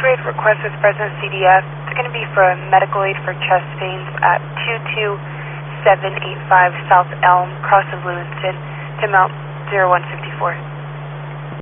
rate request with Fresno CDF. It's going to be for a medical aid for chest pains at 22785 South Elm, cross of Lewiston, to Mount 0154.